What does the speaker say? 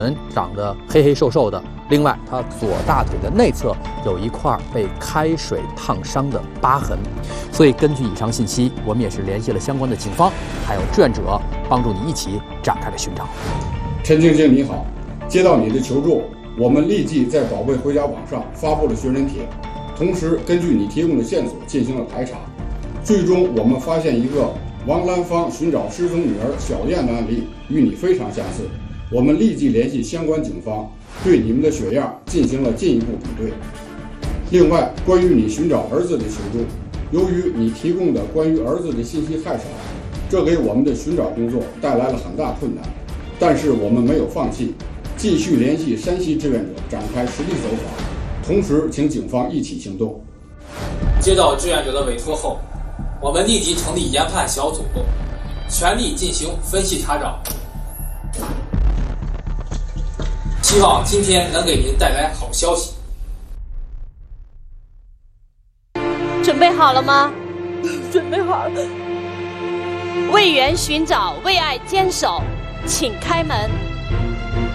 人长得黑黑瘦瘦的，另外他左大腿的内侧有一块被开水烫伤的疤痕，所以根据以上信息，我们也是联系了相关的警方，还有志愿者，帮助你一起展开了寻找。 陈静静你好，接到你的求助，我们立即在宝贝回家网上发布了寻人帖，同时根据你提供的线索进行了排查，最终我们发现一个王兰芳寻找失踪女儿小燕的案例与你非常相似。我们立即联系相关警方，对你们的血样进行了进一步比对。另外，关于你寻找儿子的求助，由于你提供的关于儿子的信息太少，这给我们的寻找工作带来了很大困难。但是我们没有放弃，继续联系山西志愿者展开实地走访，同时请警方一起行动。 接到志愿者的委托后，我们立即成立研判小组，全力进行分析查找。希望今天能给您带来好消息。 准备好了吗？ 准备好了。 为缘寻找，为爱坚守，请开门。